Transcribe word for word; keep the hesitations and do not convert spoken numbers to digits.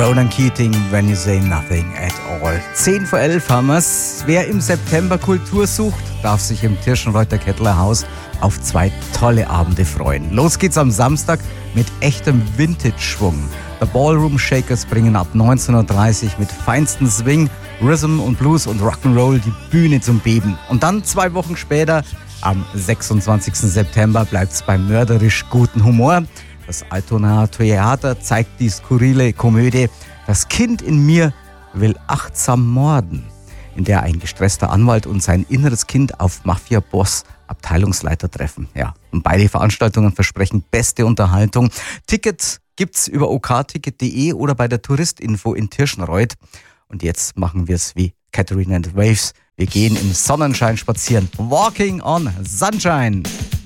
Ronan Keating, When You Say Nothing at All. zehn vor elf haben wir's. Wer im September Kultur sucht, darf sich im Tirschenreuther Kettler Haus auf zwei tolle Abende freuen. Los geht's am Samstag mit echtem Vintage-Schwung. The Ballroom Shakers bringen ab neunzehn Uhr dreißig mit feinsten Swing, Rhythm und Blues und Rock'n'Roll die Bühne zum Beben. Und dann zwei Wochen später, am sechsundzwanzigsten September, bleibt's beim mörderisch guten Humor. Das Altona Theater zeigt die skurrile Komödie Das Kind in mir will achtsam morden, in der ein gestresster Anwalt und sein inneres Kind auf Mafia-Boss Abteilungsleiter treffen. Ja, und beide Veranstaltungen versprechen beste Unterhaltung. Tickets gibt's über o k ticket punkt d e oder bei der Touristinfo in Tirschenreuth. Und jetzt machen wir es wie Catherine and the Waves. Wir gehen im Sonnenschein spazieren. Walking on Sunshine.